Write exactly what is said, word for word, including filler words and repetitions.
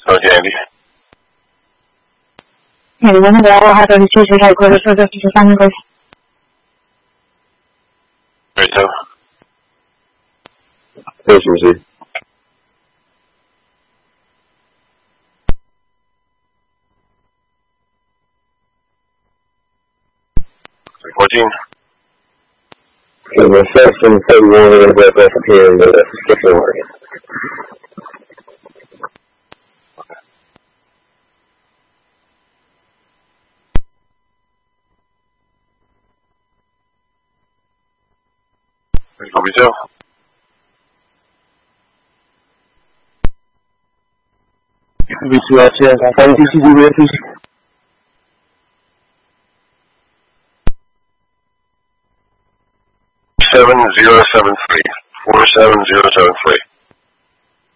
Okay, Andy. Andy, when the hour had already changed the headquarters for the family. Right, so. Yes, you see. fourteen. So the section thirty-one is going to go up here in the description area. Copy, Joe. Copy, two, I check. I think you should do this.